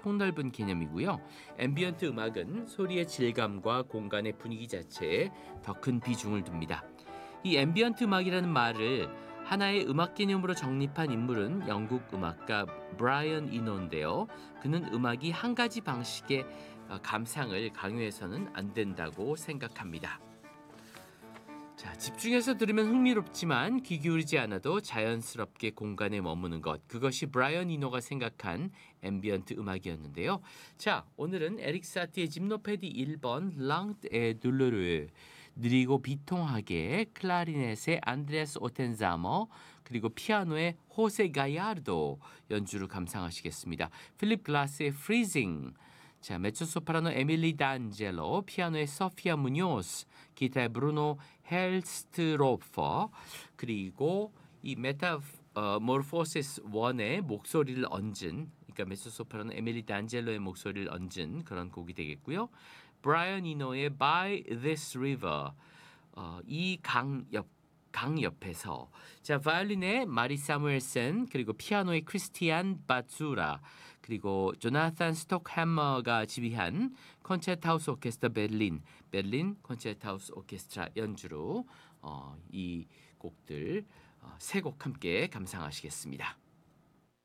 폭넓은 개념이고요. 앰비언트 음악은 소리의 질감과 공간의 분위기 자체에 더 큰 비중을 둡니다. 이 앰비언트 음악이라는 말을 하나의 음악 개념으로 정립한 인물은 영국 음악가 브라이언 이노인데요. 그는 음악이 한 가지 방식의 감상을 강요해서는 안 된다고 생각합니다. 자, 집중해서 들으면 흥미롭지만 귀 기울이지 않아도 자연스럽게 공간에 머무는 것. 그것이 브라이언 이노가 생각한 앰비언트 음악이었는데요. 자, 오늘은 에릭 사티의 짐노패디 1번 랑트 에 둘르르 느리고 비통하게 클라리넷의 안드레스 오텐자머 그리고 피아노의 호세 가야르도 연주를 감상하시겠습니다. 필립 글라스의 프리징 자, 메초소프라노 에밀리 단젤로, 피아노의 소피아 무뇨스, 기타의 브루노 헬스트로퍼, 그리고 이 메타모르포시스 1의 목소리를 얹은, 그러니까 메초소프라노 에밀리 단젤로의 목소리를 얹은 그런 곡이 되겠고요. 브라이언 이노의 By This River, 이 강 옆에서 자 바이올린의 마리 사무엘센 그리고 피아노의 크리스티안 바투라 그리고 조나탄 스톡햄머가 지휘한 콘체르타우스 오케스트라 베를린 콘체르타우스 오케스트라 연주로 이 곡들 세 곡 함께 감상하시겠습니다.